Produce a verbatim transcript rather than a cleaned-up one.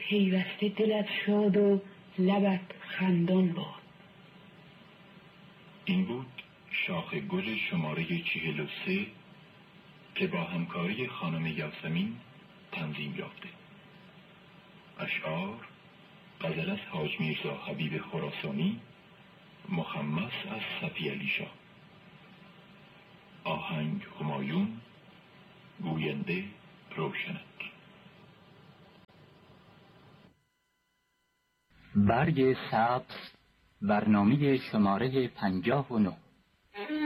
پیوسته دلت شاد و لبت خندان باد. این بود شاخ گل شماره چهل و سه که با همکاری خانم یاسمین تنظیم یافته. اشعار غزل از حاج میرزا حبیب خراسانی، مخمس از صفی علی شاه. آهنگ همایون، گوینده روشنک. برگ سبز، برنامه شماره پنجاه و نه.